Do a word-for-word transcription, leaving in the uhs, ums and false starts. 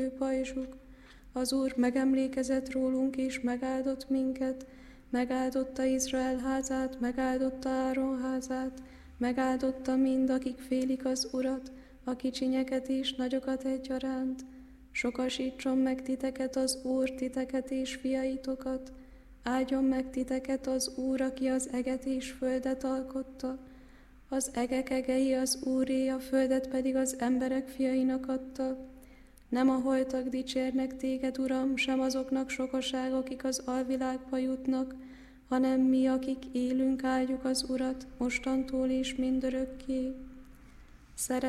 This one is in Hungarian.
pajzsuk. Az Úr megemlékezett rólunk és megáldott minket, megáldotta Izrael házát, megáldotta Áron házát, megáldotta mind, akik félik az Urat, a kicsinyeket és nagyokat egyaránt. Sokasítson meg titeket az Úr, titeket és fiaitokat, áldjon meg titeket az Úr, aki az eget és földet alkotta. Az egek egei az Úré, a földet pedig az emberek fiainak adta. Nem a holtak dicsérnek téged, Uram, sem azoknak sokaság, akik az alvilágba jutnak, hanem mi, akik élünk, áldjuk az Urat, mostantól és mindörökké. Szeret